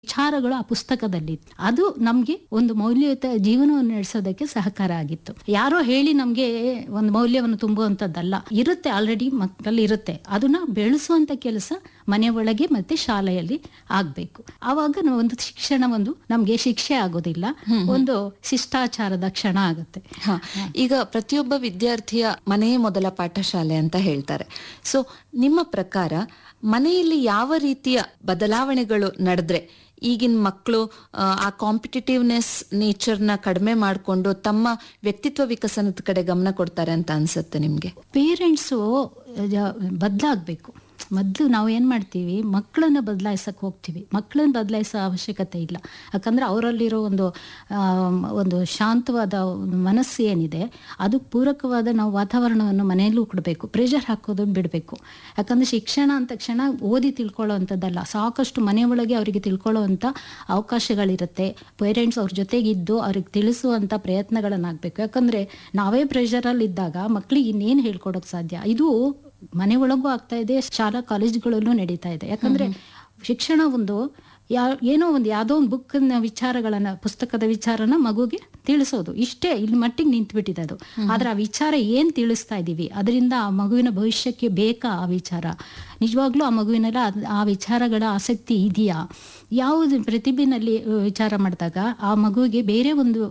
ವಿಚಾರಗಳು ಆ ಪುಸ್ತಕದಲ್ಲಿ ಅದು ನಮ್ಗೆ ಒಂದು ಮೌಲ್ಯಯುತ ಜೀವನವನ್ನು ನಡೆಸೋದಕ್ಕೆ ಸಹಕಾರ ಆಗಿತ್ತು. ಯಾರೋ ಹೇಳಿ ನಮ್ಗೆ ಒಂದು ಮೌಲ್ಯವನ್ನು ತುಂಬುವಂತದ್ದಲ್ಲ, ಇರುತ್ತೆ ಆಲ್ರೆಡಿ ಮಕ್ಕಳಲ್ಲಿ ಇರುತ್ತೆ, ಅದನ್ನ ಬೆಳೆಸುವಂತ ಕೆಲಸ ಮನೆ ಒಳಗೆ ಮತ್ತೆ ಶಾಲೆಯಲ್ಲಿ ಆಗ್ಬೇಕು. ಆವಾಗ ಒಂದು ಶಿಕ್ಷಣ ಒಂದು ನಮ್ಗೆ ಶಿಕ್ಷೆ ಆಗೋದಿಲ್ಲ, ಒಂದು ಶಿಷ್ಟಾಚಾರದ ಕ್ಷಣ ಆಗುತ್ತೆ. ಈಗ ಪ್ರತಿಯೊಬ್ಬ ವಿದ್ಯಾರ್ಥಿಯ ಮನೆಯೇ ಮೊದಲ ಪಾಠಶಾಲೆ ಅಂತ ಹೇಳ್ತಾರೆ. ಸೊ ನಿಮ್ಮ ಪ್ರಕಾರ ಮನೆಯಲ್ಲಿ ಯಾವ ರೀತಿಯ ಬದಲಾವಣೆಗಳು ನಡೆದ್ರೆ ಈಗಿನ ಮಕ್ಕಳು ಆ ಕಾಂಪಿಟೇಟಿವ್ನೆಸ್ ನೇಚರ್ನ ಕಡಿಮೆ ಮಾಡಿಕೊಂಡು ತಮ್ಮ ವ್ಯಕ್ತಿತ್ವ ವಿಕಸನದ ಕಡೆ ಗಮನ ಕೊಡ್ತಾರೆ ಅಂತ ಅನ್ಸುತ್ತೆ ನಿಮ್ಗೆ? ಪೇರೆಂಟ್ಸು ಬದಲಾಗಬೇಕು. ಮೊದಲು ನಾವು ಏನು ಮಾಡ್ತೀವಿ, ಮಕ್ಕಳನ್ನ ಬದಲಾಯಿಸಕ್ಕೆ ಹೋಗ್ತೀವಿ. ಮಕ್ಕಳನ್ನ ಬದಲಾಯಿಸೋ ಅವಶ್ಯಕತೆ ಇಲ್ಲ. ಯಾಕಂದರೆ ಅವರಲ್ಲಿರೋ ಒಂದು ಶಾಂತವಾದ ಮನಸ್ಸು ಏನಿದೆ ಅದು ಪೂರಕವಾದ ನಾವು ವಾತಾವರಣವನ್ನು ಮನೆಯಲ್ಲೂ ಕೊಡಬೇಕು. ಪ್ರೆಷರ್ ಹಾಕೋದನ್ನು ಬಿಡಬೇಕು. ಯಾಕಂದರೆ ಶಿಕ್ಷಣ ಅಂದ ತಕ್ಷಣ ಓದಿ ತಿಳ್ಕೊಳ್ಳೋ ಅಂಥದ್ದಲ್ಲ, ಸಾಕಷ್ಟು ಮನೆಯೊಳಗೆ ಅವರಿಗೆ ತಿಳ್ಕೊಳ್ಳೋವಂಥ ಅವಕಾಶಗಳಿರುತ್ತೆ. ಪೇರೆಂಟ್ಸ್ ಅವ್ರ ಜೊತೆಗಿದ್ದು ಅವ್ರಿಗೆ ತಿಳಿಸುವಂಥ ಪ್ರಯತ್ನಗಳನ್ನಾಗಬೇಕು. ಯಾಕಂದರೆ ನಾವೇ ಪ್ರೆಷರಲ್ಲಿ ಇದ್ದಾಗ ಮಕ್ಕಳಿಗೆ ಇನ್ನೇನು ಹೇಳ್ಕೊಡೋಕೆ ಸಾಧ್ಯ? ಇದು ಮನೆ ಒಳಗೂ ಆಗ್ತಾ ಇದೆ, ಶಾಲಾ ಕಾಲೇಜುಗಳಲ್ಲೂ ನಡೀತಾ ಇದೆ. ಯಾಕಂದ್ರೆ ಶಿಕ್ಷಣ ಒಂದು ಯಾವುದೋ ಒಂದು ಬುಕ್ನ ವಿಚಾರಗಳನ್ನ, ಪುಸ್ತಕದ ವಿಚಾರನ ಮಗುಗೆ ತಿಳಿಸೋದು ಇಷ್ಟೇ, ಇಲ್ಲಿ ಮಟ್ಟಿಗೆ ನಿಂತುಬಿಟ್ಟಿದೆ ಅದು. ಆದ್ರೆ ಆ ವಿಚಾರ ಏನ್ ತಿಳಿಸ್ತಾ ಇದೀವಿ, ಅದರಿಂದ ಆ ಮಗುವಿನ ಭವಿಷ್ಯಕ್ಕೆ ಬೇಕಾ ಆ ವಿಚಾರ? ನಿಜವಾಗ್ಲೂ ಆ ಮಗುವಿನೆಲ್ಲ ಆ ವಿಚಾರಗಳ ಆಸಕ್ತಿ ಇದೆಯಾ? ಯಾವುದು ಪ್ರತಿಭೆನಲ್ಲಿ ವಿಚಾರ ಮಾಡಿದಾಗ ಆ ಮಗುವಿಗೆ ಬೇರೆ ಒಂದು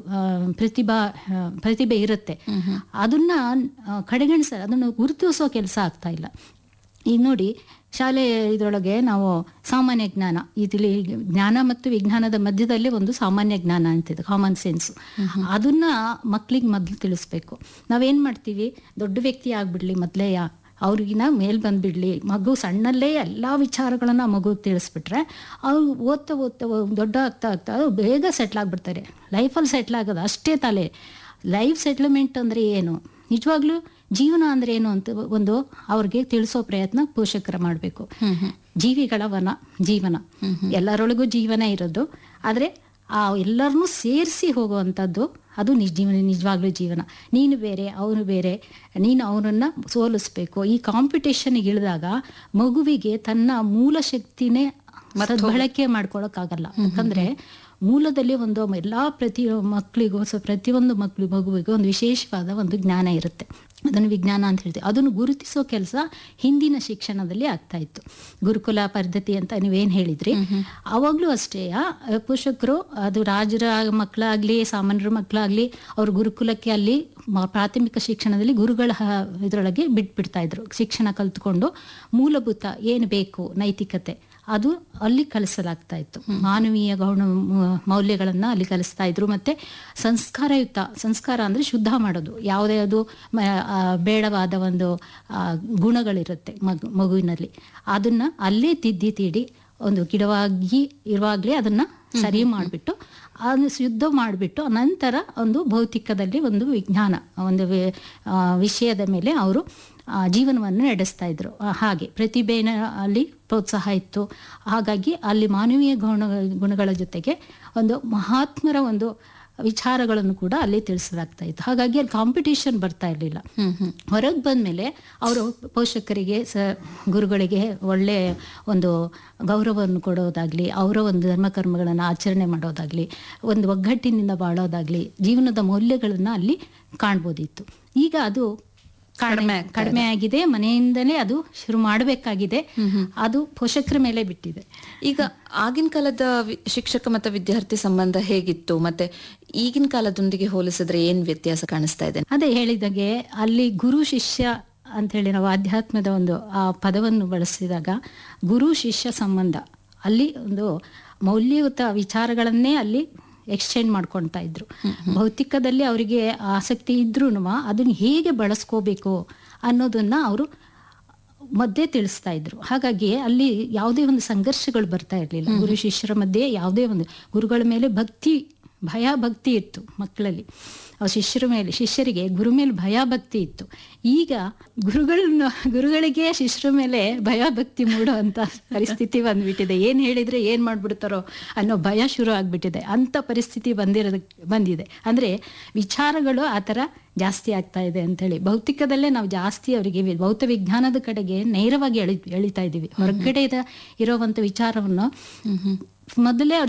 ಪ್ರತಿಭೆ ಇರುತ್ತೆ, ಅದನ್ನ ಅದನ್ನು ಗುರುತಿಸೋ ಕೆಲಸ ಆಗ್ತಾ ಇಲ್ಲ. ಈಗ ನೋಡಿ, ಶಾಲೆ ಇದರೊಳಗೆ ನಾವು ಸಾಮಾನ್ಯ ಜ್ಞಾನ, ಇಲ್ಲಿ ಜ್ಞಾನ ಮತ್ತು ವಿಜ್ಞಾನದ ಮಧ್ಯದಲ್ಲಿ ಒಂದು ಸಾಮಾನ್ಯ ಜ್ಞಾನ ಅಂತಿದೆ, ಕಾಮನ್ ಸೆನ್ಸ್. ಅದನ್ನ ಮಕ್ಳಿಗೆ ಮೊದಲು ತಿಳಿಸ್ಬೇಕು. ನಾವೇನ್ ಮಾಡ್ತೀವಿ, ದೊಡ್ಡ ವ್ಯಕ್ತಿ ಆಗ್ಬಿಡ್ಲಿ ಮೊದಲೇ, ಅವ್ರಿಗಿನ ಮೇಲ್ ಬಂದ್ಬಿಡ್ಲಿ, ಮಗು ಸಣ್ಣಲ್ಲೇ ಎಲ್ಲ ವಿಚಾರಗಳನ್ನ ಮಗುಗೆ ತಿಳಿಸ್ಬಿಟ್ರೆ ಅವ್ರು ಓದ್ತಾ ದೊಡ್ಡ ಆಗ್ತಾ ಬೇಗ ಸೆಟ್ಲ್ ಆಗ್ಬಿಡ್ತಾರೆ. ಲೈಫಲ್ಲಿ ಸೆಟ್ಲ್ ಆಗೋದು ಅಷ್ಟೇ ತಲೆ. ಲೈಫ್ ಸೆಟ್ಲ್ಮೆಂಟ್ ಅಂದ್ರೆ ಏನು, ನಿಜವಾಗ್ಲೂ ಜೀವನ ಅಂದ್ರೆ ಏನು ಅಂತ ಒಂದು ಅವ್ರಿಗೆ ತಿಳಿಸೋ ಪ್ರಯತ್ನ ಪೋಷಕರ ಮಾಡಬೇಕು. ಜೀವಿಗಳ ವನ ಜೀವನ, ಎಲ್ಲರೊಳಗೂ ಜೀವನ ಇರೋದು, ಆದ್ರೆ ಆ ಎಲ್ಲರನ್ನೂ ಸೇರಿಸಿ ಹೋಗುವಂಥದ್ದು ಅದು ನಿಜವಾಗ್ಲೂ ಜೀವನ. ನೀನು ಬೇರೆ ಅವನು ಬೇರೆ, ನೀನು ಅವನನ್ನ ಸೋಲಿಸ್ಬೇಕು. ಈ ಕಾಂಪಿಟೇಷನ್ಗೆ ಇಳಿದಾಗ ಮಗುವಿಗೆ ತನ್ನ ಮೂಲ ಶಕ್ತಿನೇ ಬಳಕೆ ಮಾಡ್ಕೊಳಕ್ಕಾಗಲ್ಲ. ಯಾಕಂದ್ರೆ ಮೂಲದಲ್ಲಿ ಒಂದು ಪ್ರತಿಯೊಂದು ಮಗುವಿಗೂ ಒಂದು ವಿಶೇಷವಾದ ಒಂದು ಜ್ಞಾನ ಇರುತ್ತೆ. ಅದನ್ನು ವಿಜ್ಞಾನ ಅಂತ ಹೇಳ್ತೀವಿ. ಅದನ್ನು ಗುರುತಿಸೋ ಕೆಲಸ ಹಿಂದಿನ ಶಿಕ್ಷಣದಲ್ಲಿ ಆಗ್ತಾ ಇತ್ತು. ಗುರುಕುಲ ಪದ್ಧತಿ ಅಂತ ನೀವೇನು ಹೇಳಿದ್ರಿ, ಅವಾಗ್ಲೂ ಅಷ್ಟೇ ಪೋಷಕರು, ಅದು ರಾಜರ ಮಕ್ಕಳಾಗ್ಲಿ ಸಾಮಾನ್ಯರ ಮಕ್ಕಳಾಗ್ಲಿ, ಅವ್ರ ಗುರುಕುಲಕ್ಕೆ ಅಲ್ಲಿ ಪ್ರಾಥಮಿಕ ಶಿಕ್ಷಣದಲ್ಲಿ ಗುರುಗಳ ಇದರೊಳಗೆ ಬಿಟ್ಬಿಡ್ತಾ ಇದ್ರು. ಶಿಕ್ಷಣ ಕಲ್ತ್ಕೊಂಡು ಮೂಲಭೂತ ಏನು ಬೇಕು, ನೈತಿಕತೆ, ಅದು ಅಲ್ಲಿ ಕಲಿಸಲಾಗ್ತಾ ಇತ್ತು. ಮಾನವೀಯ ಗೌಣ ಮೌಲ್ಯಗಳನ್ನ ಅಲ್ಲಿ ಕಲಿಸ್ತಾ ಇದ್ರು. ಮತ್ತೆ ಸಂಸ್ಕಾರ ಅಂದ್ರೆ ಶುದ್ಧ ಮಾಡೋದು, ಯಾವುದೇ ಅದು ಬೇಡವಾದ ಒಂದು ಗುಣಗಳಿರುತ್ತೆ ಮಗುವಿನಲ್ಲಿ, ಅದನ್ನ ಅಲ್ಲೇ ತಿದ್ದಿ ಒಂದು ಗಿಡವಾಗಿ ಇರುವಾಗ್ಲೇ ಅದನ್ನ ಸರಿ ಮಾಡಿಬಿಟ್ಟು ಅದನ್ನು ಶುದ್ಧ ಮಾಡಿಬಿಟ್ಟು ನಂತರ ಒಂದು ಭೌತಿಕದಲ್ಲಿ ಒಂದು ವಿಜ್ಞಾನ ಒಂದು ವಿಷಯದ ಮೇಲೆ ಅವರು ಜೀವನವನ್ನು ನಡೆಸ್ತಾ ಇದ್ರು. ಹಾಗೆ ಪ್ರತಿಭೆನ ಅಲ್ಲಿ ಪ್ರೋತ್ಸಾಹ ಇತ್ತು. ಹಾಗಾಗಿ ಅಲ್ಲಿ ಮಾನವೀಯ ಗುಣಗಳ ಜೊತೆಗೆ ಒಂದು ಮಹಾತ್ಮರ ಒಂದು ವಿಚಾರಗಳನ್ನು ಕೂಡ ಅಲ್ಲಿ ತಿಳಿಸಲಾಗ್ತಾ ಇತ್ತು. ಹಾಗಾಗಿ ಅಲ್ಲಿ ಕಾಂಪಿಟೇಷನ್ ಬರ್ತಾ ಇರಲಿಲ್ಲ. ಹೊರಗೆ ಬಂದ್ಮೇಲೆ ಅವರು ಪೋಷಕರಿಗೆ ಗುರುಗಳಿಗೆ ಒಳ್ಳೆ ಒಂದು ಗೌರವವನ್ನು ಕೊಡೋದಾಗ್ಲಿ, ಅವರ ಒಂದು ಧರ್ಮಕರ್ಮಗಳನ್ನು ಆಚರಣೆ ಮಾಡೋದಾಗ್ಲಿ, ಒಂದು ಒಗ್ಗಟ್ಟಿನಿಂದ ಬಾಳೋದಾಗ್ಲಿ, ಜೀವನದ ಮೌಲ್ಯಗಳನ್ನ ಅಲ್ಲಿ ಕಾಣ್ಬೋದಿತ್ತು. ಈಗ ಅದು ಕಡಿಮೆ ಆಗಿದೆ. ಮನೆಯಿಂದಲೇ ಅದು ಶುರು ಮಾಡಬೇಕಾಗಿದೆ. ಅದು ಪೋಷಕರ ಮೇಲೆ ಬಿಟ್ಟಿದೆ. ಈಗ ಆಗಿನ ಕಾಲದ ಶಿಕ್ಷಕ ಮತ್ತು ವಿದ್ಯಾರ್ಥಿ ಸಂಬಂಧ ಹೇಗಿತ್ತು, ಮತ್ತೆ ಈಗಿನ ಕಾಲದೊಂದಿಗೆ ಹೋಲಿಸಿದ್ರೆ ಏನ್ ವ್ಯತ್ಯಾಸ ಕಾಣಿಸ್ತಾ ಇದೆ? ಅದೇ ಹೇಳಿದಾಗೆ ಅಲ್ಲಿ ಗುರು ಶಿಷ್ಯ ಅಂತ ಹೇಳಿ ನಾವು ಆಧ್ಯಾತ್ಮದ ಒಂದು ಆ ಪದವನ್ನು ಬಳಸಿದಾಗ ಗುರು ಶಿಷ್ಯ ಸಂಬಂಧ, ಅಲ್ಲಿ ಒಂದು ಮೌಲ್ಯಯುತ ವಿಚಾರಗಳನ್ನೇ ಅಲ್ಲಿ ಎಕ್ಸ್ಚೇಂಜ್ ಮಾಡ್ಕೊಳ್ತಾ ಇದ್ರು. ಭೌತಿಕದಲ್ಲಿ ಅವರಿಗೆ ಆಸಕ್ತಿ ಇದ್ರೂ ಅದನ್ನ ಹೇಗೆ ಬಳಸ್ಕೋಬೇಕು ಅನ್ನೋದನ್ನ ಅವರು ಮಧ್ಯೆ ತಿಳಿಸ್ತಾ ಇದ್ರು. ಹಾಗಾಗಿ ಅಲ್ಲಿ ಯಾವುದೇ ಒಂದು ಸಂಘರ್ಷಗಳು ಬರ್ತಾ ಇರಲಿಲ್ಲ. ಗುರು ಶಿಷ್ಯರ ಮಧ್ಯೆ ಯಾವುದೇ ಒಂದು ಗುರುಗಳ ಮೇಲೆ ಭಯ ಭಕ್ತಿ ಇತ್ತು ಮಕ್ಕಳಲ್ಲಿ. ಶಿಷ್ಯರಿಗೆ ಗುರು ಮೇಲೆ ಭಯ ಭಕ್ತಿ ಇತ್ತು. ಈಗ ಗುರುಗಳಿಗೆ ಶಿಷ್ಯರ ಮೇಲೆ ಭಯ ಭಕ್ತಿ ಮೂಡುವಂತ ಪರಿಸ್ಥಿತಿ ಬಂದ್ಬಿಟ್ಟಿದೆ. ಏನ್ ಹೇಳಿದ್ರೆ ಏನ್ ಮಾಡ್ಬಿಡ್ತಾರೋ ಅನ್ನೋ ಭಯ ಶುರು ಆಗ್ಬಿಟ್ಟಿದೆ. ಅಂತ ಪರಿಸ್ಥಿತಿ ಬಂದಿದೆ. ಅಂದ್ರೆ ವಿಚಾರಗಳು ಆ ಥರ ಜಾಸ್ತಿ ಆಗ್ತಾ ಇದೆ ಅಂತೇಳಿ ಭೌತಿಕದಲ್ಲೇ ನಾವು ಜಾಸ್ತಿ ಅವರಿಗೆ ಭೌತ ವಿಜ್ಞಾನದ ಕಡೆಗೆ ನೇರವಾಗಿ ಎಳಿತಾ ಇದ್ದೀವಿ. ಹೊರಗಡೆ ಇರೋವಂಥ ವಿಚಾರವನ್ನು ಮೊದಲೇ